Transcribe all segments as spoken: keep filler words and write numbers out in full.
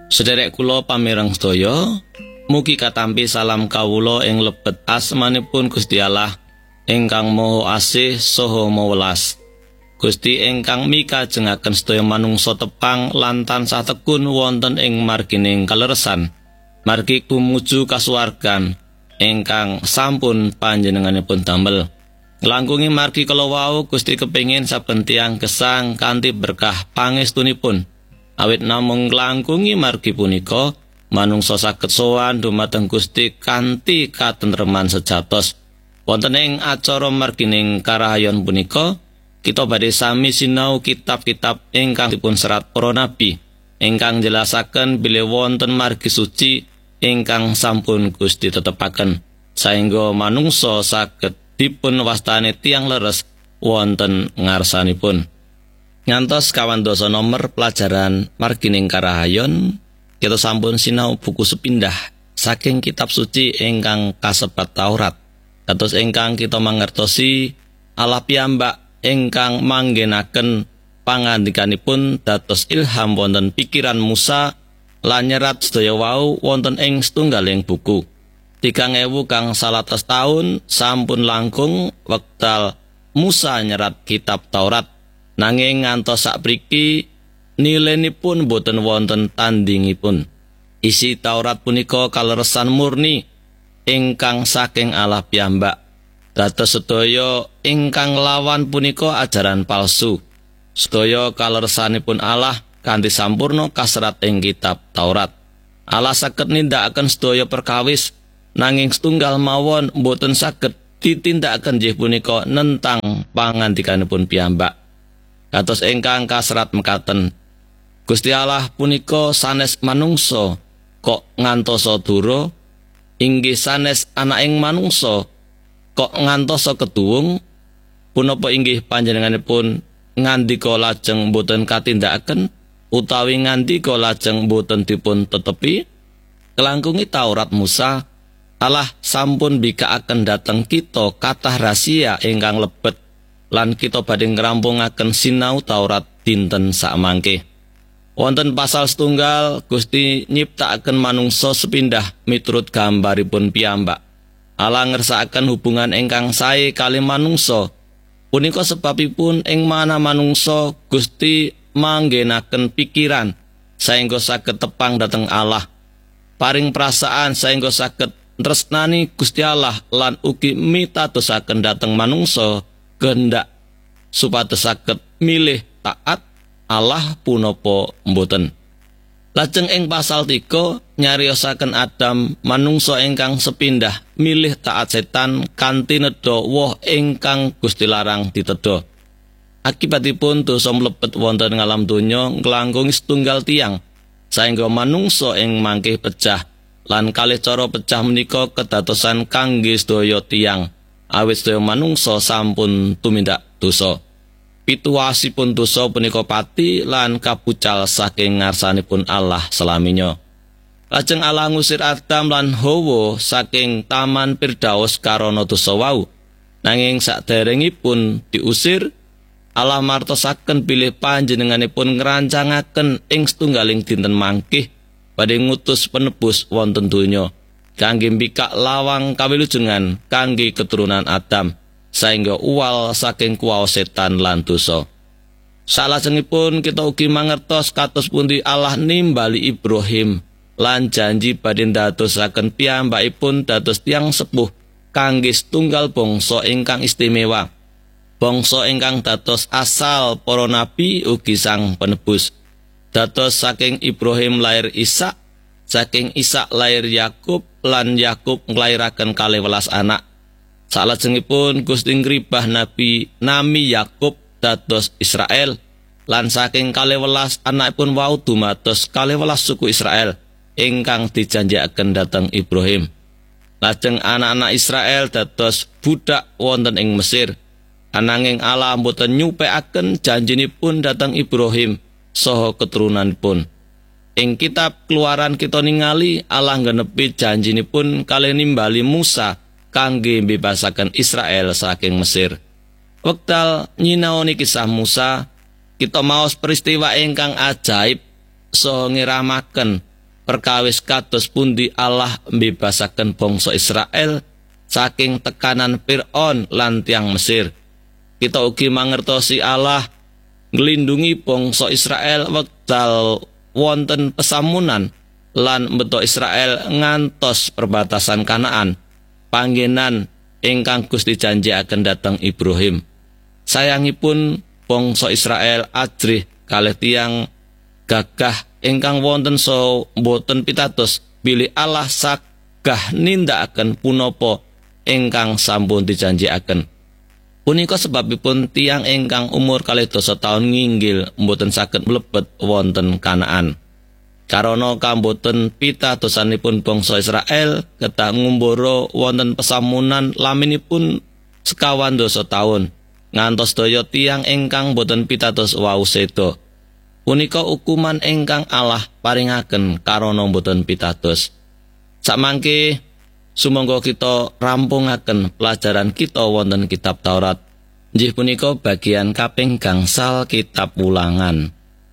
Sederek kula pamireng sedaya, mugi katampi salam kawula ing lebet asmanipun Gusti Allah ingkang Maha Asih saha mawelas. Gusti ingkang mikajengaken sedaya manungsa tepang lan tansah tekun wonten ing margining kaleresan, margi tumuju kasuwargan ingkang sampun panjenenganipun damel. Langkungi margi kala wau Gusti kepingin saben tiyang gesang kanthi berkah pangestunipun. Awit namung langkungi margi punika, manungsa saged sowan dumateng Gusti kanthi katentreman sejatos. Wonten ing acara margining karahayon punika, kita badhe sami sinau kitab-kitab ingkang dipun serat para nabi, ingkang jelasaken bilih wonten margi suci ingkang sampun Gusti tetepaken, saengga manungsa saged dipun wastani tiyang leres wonten ngarsanipun. Ngantos kawan dosa nomor pelajaran margining karahayon, kita sampun sinau buku sepindah saking kitab suci ingkang kasebat Taurat. Kados ingkang kita mangertosi Allah piyambak ingkang manggenaken pangandikanipun dados ilham wonten pikiran Musa lan nyerat sedaya wau wonten ing setunggaling buku. tigang ewu kang salatas taun sampun langkung wekdal Musa nyerat kitab Taurat. Nanging ngantos sapriki nilenipun boten wonten tandingipun. Isi Taurat punika kaleresan murni ingkang saking Allah piyambak. Dados sedaya ingkang lawan punika ajaran palsu. Sedaya kaleresanipun Allah kanthi sampurna kaserat ing kitab Taurat. Allah saged nindakaken sedaya perkawis, nanging setunggal mawon boten saged ditindakaken nggih punika nentang pangandikanipun piyambak. Kados ingkang kaserat mekaten, Gusti Allah punika sanes manungsa kok ngantosa dura, inggih sanes anaking manungsa kok ngantosa ketuwung, punapa inggih panjenenganipun ngandika lajeng boten katindakaken utawi ngandika lajeng boten dipun tetepi. Kelangkungi Taurat Musa, Allah sampun bikaaken dhateng kita kathah rahasia ingkang lebet, lan kita badhe ngrampungaken sinau Taurat dinten sakmangke. Wonten pasal setunggal Gusti nyiptakaken manungsa sepindah miturut gambaripun piyambak. Allah ngersakaken hubungan ingkang sae kalih manungsa. Punika sebabipun ing mana manungsa Gusti manggenaken pikiran saengga saged tepang dhateng Allah. Paring perasaan saengga saged tresnani Gusti Allah lan ugi mitatosaken dhateng manungsa kehendak supados saged milih taat Allah punapa mboten. Lajeng ing pasal tiga nyariosaken Adam manungsa ingkang sepindah milih taat setan kanthi nedha woh ingkang Gusti larang ditedha. Akibatipun dosa mlebet wonten ngalam donya nglangkung setunggal tiang, saengga manungsa ing mangke pecah, lan kalih cara pecah menika kedadosan kangge sedaya tiang. Awit sedaya manungsa sampun tumindak dosa. Pituwasipun dosa punika pati lan kapucal saking ngarsanipun Allah selaminya. Lajeng Allah ngusir Adam lan Hawa saking taman Firdaus karana dosa wau. Nanging saderengipun diusir, Allah martosaken bilih panjenenganipun ngrancangaken ing setunggaling dinten mangkih badhe ngutus penebus wonten donya kangge mbikak lawang kawilujengan kangge keturunan Adam, saengga uwal saking kuwaos setan lan dosa. Salajengipun kita ugi mangertos kados pundi Allah nimbali Ibrahim lan janji badhe ndadosaken piyambakipun dados tiyang sepuh kangge setunggal bangsa ingkang istimewa, bangsa ingkang dados asal para nabi ugi sang penebus. Dados saking Ibrahim lair Ishak, saking Ishak lair Yakub, lan Yakub nglairaken kalih welas anak. Salajengipun Gusti ngribah nabi nami Yakub dados Israel, lan saking kalih welas anakipun wau dumados kalih welas suku Israel ingkang dijanjikaken dhateng Ibrahim. Lajeng anak-anak Israel dados budak wonten ing Mesir. Ananging Allah mboten nyupekaken janjinipun dhateng Ibrahim saha keturunanipun. Ing kitab Keluaran kita ningali Allah nggenepi janjinipun kalih nimbali Musa kangge mbebasaken Israel saking Mesir. Wekdal nyinaoni kisah Musa, kita maos peristiwa ingkang ajaib saha ngiramaken perkawis kados pundi Allah mbebasaken bangsa Israel saking tekanan Firaun lan tiang Mesir. Kita ugi mangertosi Allah nglindungi bangsa Israel wekdal wonten pesamunan lan mbeta Israel ngantos perbatasan Kanaan, panggenan ingkang Gusti janjiaken dhateng Ibrahim. Sayangipun bangsa Israel ajrih kalih tiyang gagah ingkang wonten so boten pitados bilih Allah sagah nindakaken punapa ingkang sampun dijanjiaken. Punika sebabipun tiyang ingkang umur kalih dasa taun nginggil mboten saged mlebet wonten Kanaan. Karana kamboten pitadosanipun bangsa Israel kedah ngumbara wonten pesamunan laminipun sekawan dasa taun ngantos daya tiyang ingkang boten pitados wau seda. Punika hukuman ingkang Allah paringaken karana boten pitados. Samangke sumangga kita rampungaken pelajaran kita wonten kitab Taurat. Inggih punika bagian kaping gangsal kitab Ulangan.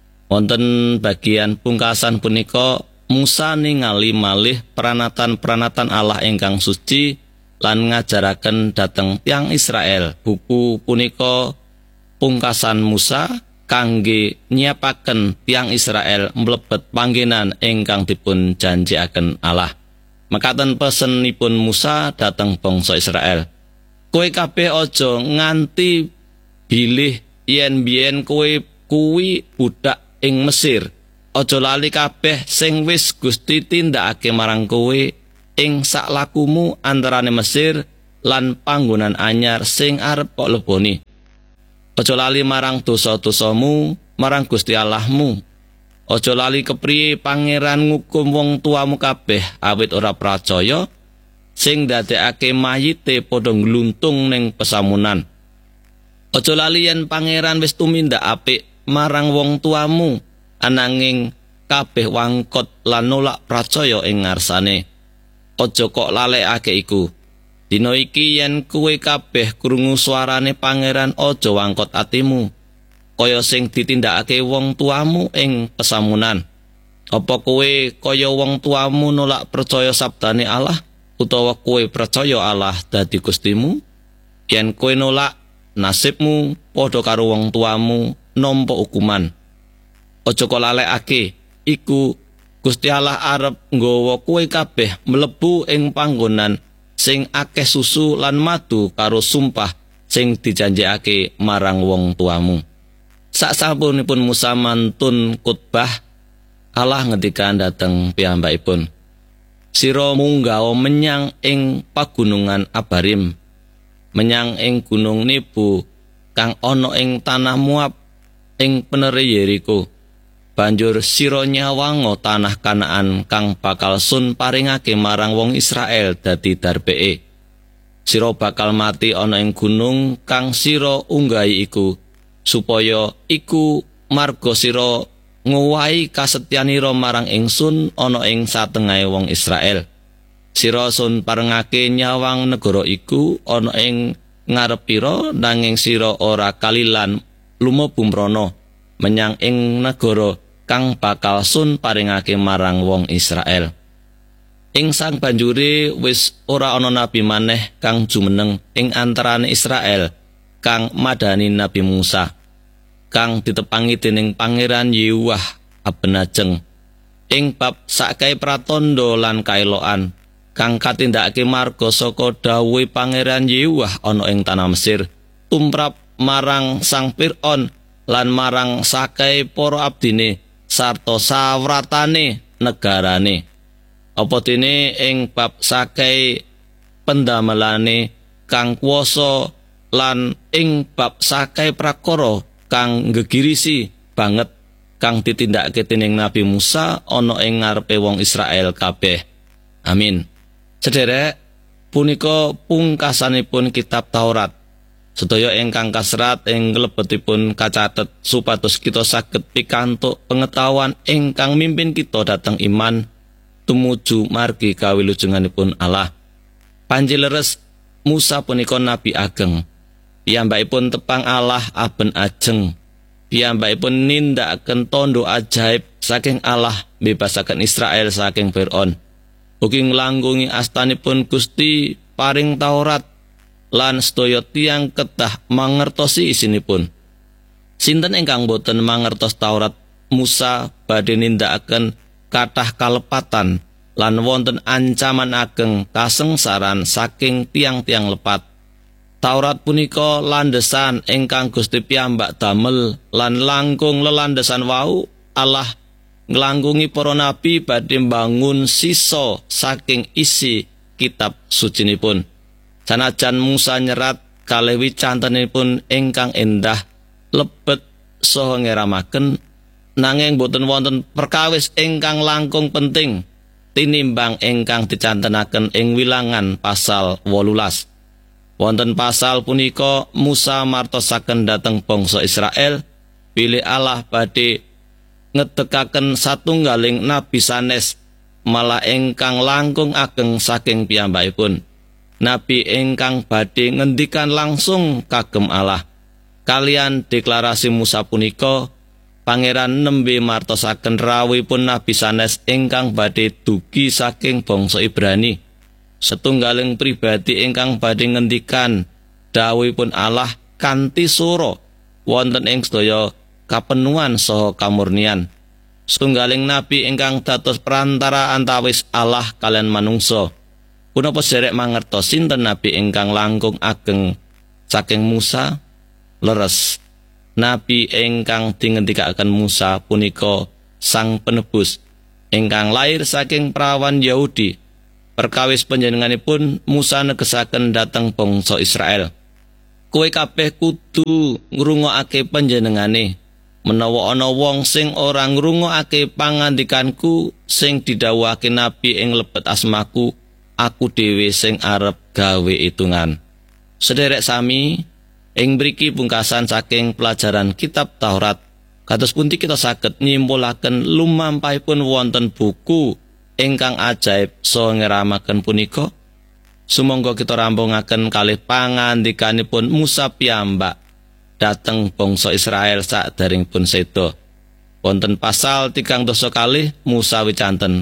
Wonten bagian pungkasan punika Musa ningali malih peranatan-peranatan Allah ingkang suci lan ngajaraken dhateng tiang Israel. Buku punika pungkasan Musa kangge nyiapaken tiang Israel mlebet panggenan ingkang dipun janjiaken Allah. Mekaten pesenipun Musa dhateng bangsa Israel. Kowe kabeh aja nganti bilih yen biyen kowe kuwi budak ing Mesir. Aja lali kabeh sing wis Gusti tindakake marang kowe ing saklakumu antarane Mesir lan panggonan anyar sing arep kok leboni. Aja lali marang dosa-dosamu marang Gusti Allahmu. Aja lali kepriye pangeran ngukum wong tuamu kabeh awit ora pracaya sing ndadekake mayite padha gluntung ning pesamunan. Aja lali yen pangeran wis tumindak apik marang wong tuamu ananging kabeh wangkot lan nolak pracaya ing ngarsane. Aja kok lalekake iku. Dina iki yen kowe kabeh krungu suarane pangeran aja wangkot atimu kaya sing ditindakake wong tuamu ing pesamunan. Apa kowe kaya wong tuamu nolak percaya sabdane Allah utawa kowe percaya Allah dadi Gustimu? Yen kowe nolak, nasibmu padha karo wong tuamu nampa hukuman. Aja kok lalekake iku Gusti Allah arep nggawa kowe kabeh mlebu ing panggonan sing akeh susu lan madu karo sumpah sing dijanjekake marang wong tuamu. Saksampunipun Musa mantun khotbah, Allah ngendikan dhateng piyambakipun, "Sira munggah menyang ing pagunungan Abarim, menyang ing gunung Nebo kang ana ing tanah Moab ing penere Yeriko. Banjur sira nyawang tanah Kanaan kang bakal sun paringake marang wong Israel dadi darbeke. Sira bakal mati ana ing gunung kang sira unggahi iku, supaya iku marga sira ngowahi kasetyanira marang ingsun ana ing satengahe wong Israel. Sira sun parengake nyawang negara iku ana ing ngarepira, nanging sira ora kalilan lumebu mrana menyang ing negara kang bakal sun paringake marang wong Israel." Ing sang banjure wis ora ana nabi maneh kang jumeneng ing antarane Israel kang madani Nabi Musa, kang ditepangi dening Pangeran Yehuwah abenajeng ing bab sakae pratandha lan kaelokan kang katindakake marga saka dawuhe Pangeran Yehuwah ana ing tanah Mesir tumrap marang sang Firaun lan marang sakae para abdine sarta sawratane negarane. Apa dene ing bab sakae pendamelane kang kuwasa lan ing bab sakae prakara kang gegirisi banget kang ditindakake dening Nabi Musa ana ing ngarepe wong Israel kabeh. Amin. Sederek, punika pungkasanipun kitab Taurat. Sedaya ingkang kasrat ing lebetipun kacatet supados kita saged pikantuk pengetahuan ingkang mimpin kita dhateng iman tumuju margi kawilujenganipun Allah. Panjileres Musa punika nabi ageng. Piyambakipun tepang Allah aben ajeng piyambakipun nindakaken tondo ajaib saking Allah bebasaken Israel saking Firaun. Ugi nglangkungi astanipun Gusti paring Taurat lan sedaya tiyang kedah mangertosi isinipun. Sinten ingkang boten mangertos Taurat Musa badhe nindakaken kathah kalepatan lan wonten ancaman ageng kasengsaran saking tiang-tiang lepat. Taurat punika landesan ingkang Gusti piyambak damel lan langkung lelandesan wau Allah nglangkungi para nabi badhe mbangun sisa saking isi kitab sucinipun. Sanajan Musa nyerat kalih wicantenipun ingkang endah, lebet saha ngeramaken, nanging boten wonten perkawis ingkang langkung penting tinimbang ingkang dicantenaken ing Wilangan pasal wolulas. Wonten pasal punika Musa martosaken dhateng bangsa Israel bilih Allah badhe ngedekaken satunggaling nabi sanes malah ingkang langkung ageng saking piyambakipun. Nabi ingkang badhe ngendikan langsung kagem Allah. Kalian deklarasi Musa punika Pangeran nembe martosaken rawuhipun nabi sanes ingkang badhe dugi saking bangsa Ibrani. Setunggaling pribadi ingkang badhe ngendikan dawuhipun Allah kanthi swara wonten ing sedaya kapenuhan saha kamurnian. Setunggaling nabi ingkang dados perantara antawis Allah kalian manungsa. Punapa sederek mangertos sinten nabi ingkang langkung ageng saking Musa? Leres. Nabi ingkang dingendikaken Musa punika Sang Penebus ingkang lair saking prawan Yahudi. Perkawis panjenenganipun Musa negesaken dhateng bangsa Israel. Kowe kabeh kudu ngrungokake panjenengane. Menawa ana wong sing ora ngrungokake pangandikanku sing didhawuhake nabi ing lebet asmaku, aku dhewe sing arep gawe itungan. Sederek sami, ing mriki pungkasan saking pelajaran kitab Taurat, kados pundi kita saged nyimpulaken lumampahipun wonten buku ingkang ajaib saha ngeramaken punika. Sumangga kita rampungaken kalih pangandikanipun Musa piyambak dhateng bangsa Israel sakderengipun seda. Wonten pasal tigang dasa kalih Musa wicanten,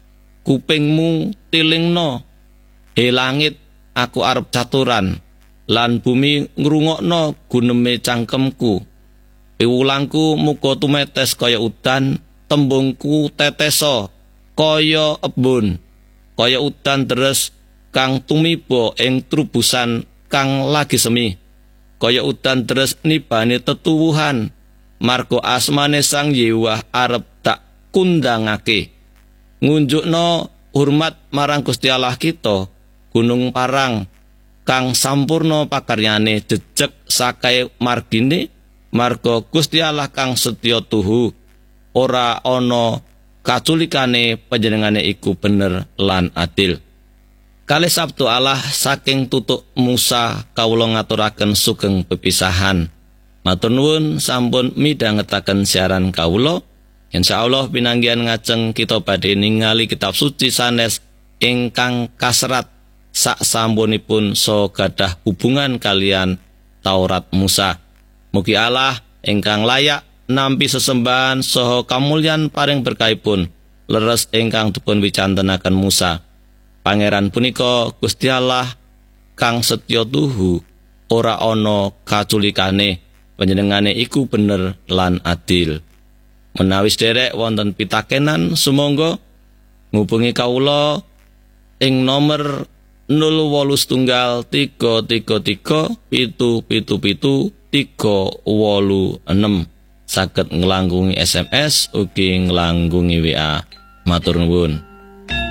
kupingmu tilingno, he langit aku arep caturan, lan bumi ngrungokno guneme cangkemku. Piwulangku muga tumetes kaya udan, tembungku teteso kaya embun, kaya udan deres kang tumiba ing trubusan kang lagi semi, kaya udan deres nibane tetuwuhan, marga asmane Sang Yewah arep tak kundangake. Ngunjukno hormat marang Gusti Allah kita, gunung parang kang sampurna pakaryane jejeg sakae margine, marga Gusti Allah kang setya tuhu, ora ana kaculikane panjenengane iku bener lan adil. Kalih sabtu Allah saking tutuk Musa kawula ngaturaken sugeng pepisahan. Matur nuwun sampun midhangetaken siaran kawula. Insyaallah pinanggihan ngajeng kita badhe ningali kitab suci sanes ingkang kaserat sak sampunipun so gadah hubungan kalian Taurat Musa. Mugi Allah ingkang layak nampi sesembahan saha kamulyan paring berkahipun leres ingkang dipun wicantenaken Musa. Pangeran punika Gusti Allah kang setya tuhu, ora ana kaculikane, panjenengane iku bener lan adil. Menawi sederek wonten pitakenan sumangga ngubungi kawula ing nomer nol wolu setunggal tiga tiga tiga pitu pitu pitu tiga wolu enem. Saged nglangkungi S M S ugi nglangkungi W A. Matur nuwun.